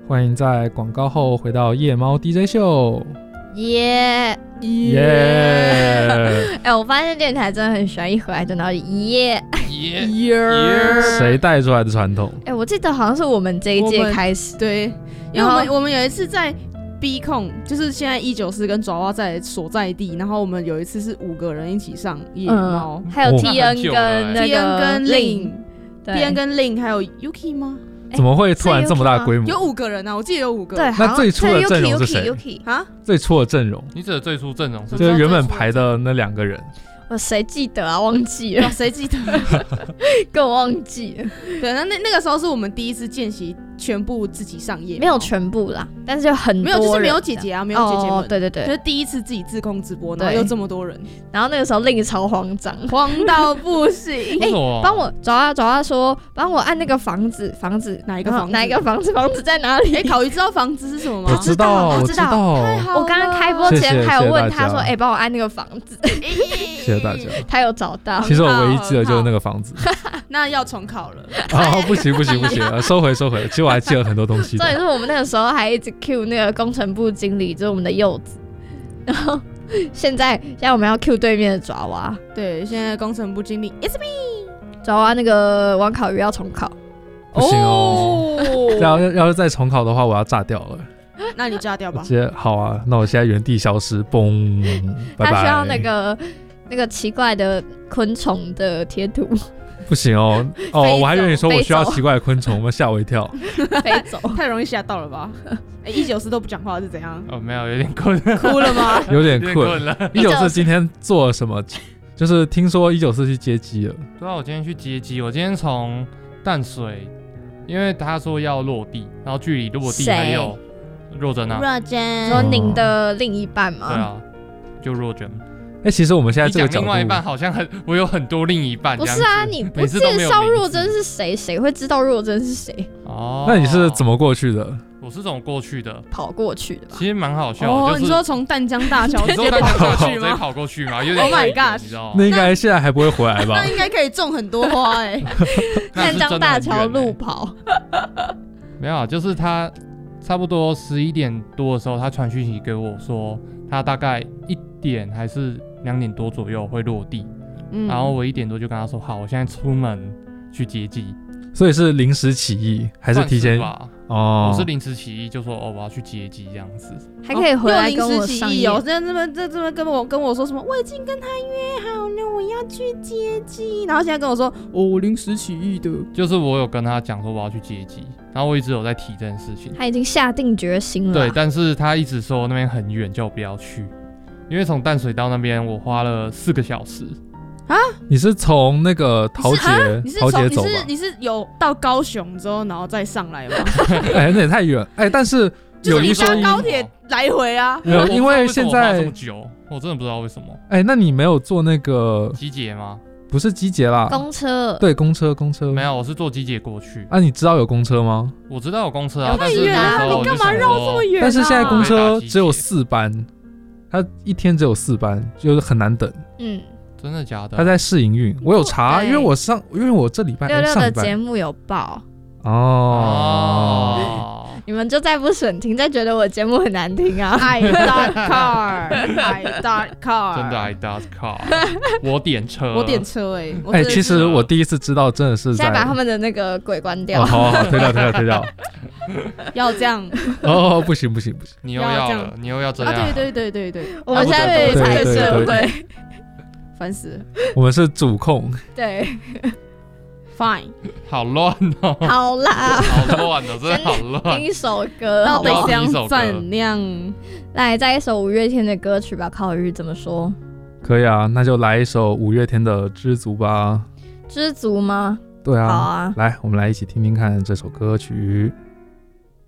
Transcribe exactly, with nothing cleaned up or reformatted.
欢迎在广告后回到夜猫 D J 秀。 耶耶！ 哎，我发现电台真的很喜欢一回来就然后耶耶耶， 谁带出来的传统？ 哎，我记得好像是我们这一届开始， 对，因为我们我们有一次在 B 控，就是现在一九四跟爪哇在所在地，然后我们有一次是五个人一起上夜猫、 嗯，还有 T N 跟那个 T N 跟 Lin，T N 跟 Lin 还有 Yuki 吗？ 怎么会突然这么大规模？ 有五个人啊，我记得有五个。 对， 那最初的阵容是谁？ 啊， 最初的阵容， 你指的最初阵容是？ 就是原本排的那两个人。 我谁记得啊？忘记了， 谁记得？ 跟我忘记了。 对，那那那个时候是我们第一次见习，全部自己上夜， 没有全部啦，但是就很多人， 没有，就是没有姐姐啊，没有姐姐们。 哦，对对对， 就是第一次自己自控直播，然后又这么多人， 然后那个时候令超慌张， 慌到不行。 哎，帮我找啊找啊说，帮我按那个房子，房子哪一个房子？ 哪一个房子？房子在哪里？ 哎，烤鱼知道房子是什么吗？ 我知道，我知道。 我刚刚开播前还有问他说，哎，帮我按那个房子。 谢谢大家。 他有找到。 其实我唯一记得就是那个房子。 那要重考了。 啊，不行不行不行，收回收回。其实我还记得很多东西。 重点是我们那个时候还一直 cue 那个工程部经理，就是我们的柚子。然后现在现在我们要 cue 对面的爪哇。 对，现在工程部经理 It's me。 爪哇那个网考鱼要重考。 不行哦。要要是再重考的话，我要炸掉了。 那你炸掉吧。 直接好啊，那我现在原地消失，嘣，拜拜。 他需要那个那个奇怪的昆虫的贴图。 不行哦，哦，我还以为你说我需要奇怪的昆虫，我们吓我一跳。 飞走， 太容易吓到了吧？哎，一九四都不讲话是怎样？ 哦，没有，有点困， 哭了吗？ 有点困了。 一九四今天做了什么？就是听说一九四去接机了。 对啊，我今天去接机，我今天从淡水，因为他说要落地，然后距离落地还有若真啊， 若真， 说您的另一半吗？ 对啊，就若真。 哎、欸，其实我们现在这个角度， 另外一半好像很，我有很多另一半。 不是啊，你不介绍若真是谁，谁会知道若真是谁？ 哦， 那你是怎么过去的？ 我是怎么过去的？ 跑过去的吧。 其实蛮好笑的。 哦， 就是、 你说从淡江大桥直接跑过去吗？ 直接跑过去吗？有点 Oh my god！ 你知道吗？ 那应该现在还不会回来吧？ 那应该可以种很多花哎、欸。 淡江大桥路跑。 没有，就是他差不多十一点多的时候，他传讯息给我说，他大概一点还是两点多左右会落地，嗯、然后我一点多就跟他说好，我现在出门去接机。 所以是临时起意还是提前？ 吧哦， 我是临时起意，就说哦我要去接机这样子， 还可以回来跟我商议哦。这这边这这边跟我跟我说什么？我已经跟他约好了，我要去接机。然后现在跟我说哦，我临时起意的。 就是我有跟他讲说我要去接机，然后我一直有在提这件事情。 他已经下定决心了。 对，但是他一直说那边很远，叫我不要去，因为从淡水到那边我花了四个小时。 啊！ 你是从那个桃捷桃捷走吧？ 你是你是有到高雄之后，然后再上来吗？ 哎、欸，那也太远。哎、欸，但是有一说一， 就是你搭高铁来回啊。 没有，因为现在这么久，我真的不知道为什么。 哎、欸，那你没有坐那个机捷吗？ 不是机捷啦， 公车。 对，公车，公车。 没有，我是坐机捷过去。 啊，你知道有公车吗？ 我知道有公车啊， 太远了，你干嘛绕这么远、啊？ 但是现在公车只有四班，它一天只有四班，就是很难等。 嗯。 真的假的？ 他在试营运，我有查，因为我上，因为我这礼拜六六的节目有报哦。 你们就再不审听，再觉得我节目很难听啊 ！I dot car, I dot car， 真的 I dot car， 我点车， 我点车哎、欸！ 哎、欸，其实我第一次知道，真的是在现在把他们的那个鬼关掉。 哦、好好好，推掉推掉推掉。 要这样？ 哦，不行不行不行， 你又要了，你又要这样？ 啊，对对对对对， 我们现在对才社会。 烦死了！ 我们是主控， 对 ，Fine， 好乱哦， 好啦， 好乱哦，真的好乱。 听一首歌， 到底想怎样？ 来，再一首五月天的歌曲吧。烤鱼怎么说？ 可以啊，那就来一首五月天的《知足》吧。 知足吗？ 对啊， 好啊， 来，我们来一起听听看这首歌曲。